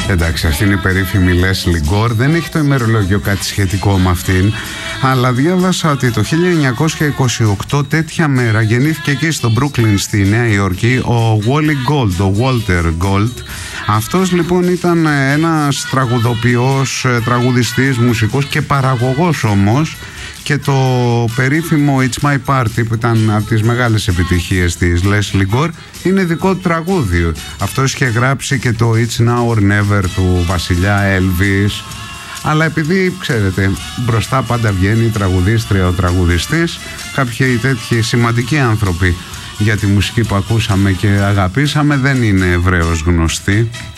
Εντάξει, αυτή είναι η περίφημη Leslie Gore. Δεν έχει το ημερολόγιο κάτι σχετικό με αυτήν, αλλά διάβασα ότι το 1928 τέτοια μέρα γεννήθηκε εκεί στο Brooklyn στη Νέα Υόρκη ο Wally Gold, ο Walter Gold. Αυτός λοιπόν ήταν ένας τραγουδοποιός, τραγουδιστής, μουσικός και παραγωγός όμως, και το περίφημο It's My Party που ήταν από τις μεγάλες επιτυχίες της Leslie Gore είναι δικό του τραγούδι. Αυτός είχε γράψει και το It's Now or Never του βασιλιά Elvis, αλλά επειδή ξέρετε μπροστά πάντα βγαίνει η τραγουδίστρια, ο τραγουδιστής, κάποιοι τέτοιοι σημαντικοί άνθρωποι για τη μουσική που ακούσαμε και αγαπήσαμε δεν είναι ευρέως γνωστοί.